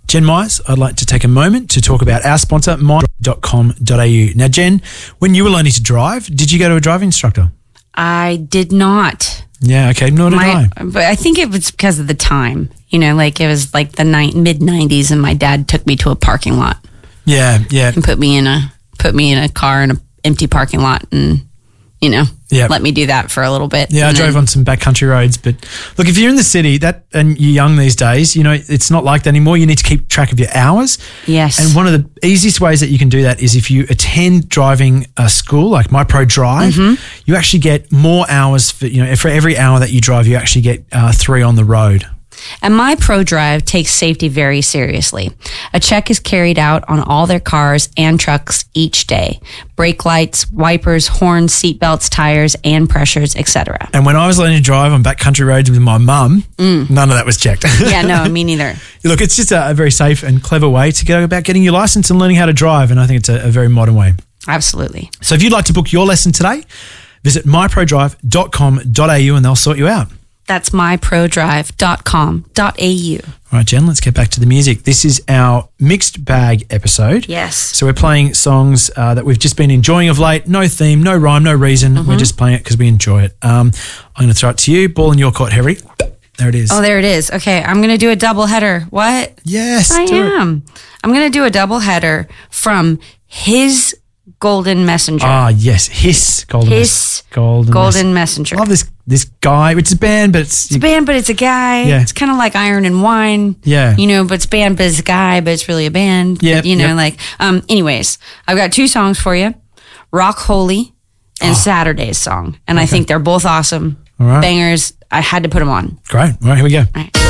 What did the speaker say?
Jen Myers, I'd like to take a moment to talk about our sponsor, mydrive.com.au. Now, Jen, when you were learning to drive, did you go to a driving instructor? I did not. Yeah, okay, nor did I. But I think it was because of the time. You know, like it was like the mid-90s and my dad took me to a parking lot. Yeah. And put me in a car in an empty parking lot and, you know, let me do that for a little bit. Yeah, I drove on some backcountry roads. But look, if you're in the city and you're young these days, you know, it's not like that anymore. You need to keep track of your hours. Yes. And one of the easiest ways that you can do that is if you attend driving a school like MyProDrive, you actually get more hours for every hour that you drive, you actually get 3 on the road. And MyProDrive takes safety very seriously. A check is carried out on all their cars and trucks each day. Brake lights, wipers, horns, seatbelts, tires, and pressures, etc. And when I was learning to drive on backcountry roads with my mum, none of that was checked. Yeah, no, me neither. Look, it's just a very safe and clever way to go about getting your license and learning how to drive. And I think it's a very modern way. Absolutely. So if you'd like to book your lesson today, visit myprodrive.com.au and they'll sort you out. That's myprodrive.com.au. All right, Jen, let's get back to the music. This is our mixed bag episode. Yes. So we're playing songs that we've just been enjoying of late. No theme, no rhyme, no reason. We're just playing it because we enjoy it. I'm going to throw it to you. Ball in your court, Harry. There it is. Oh, there it is. Okay, I'm going to do a double header. What? Yes, I am. I'm going to do a double header from His Golden Messenger. Ah, yes. His Golden Messenger. I love this guy. It's a band, but it's a band, but it's a guy. Yeah. It's kind of like Iron and Wine. Yeah. You know, but it's band, but it's a guy, but it's really a band. Yeah. But, you know, anyways, I've got 2 songs for you. Rock Holy and Saturday's song. And I think they're both awesome. All right. Bangers. I had to put them on. Great. All right, here we go. All right.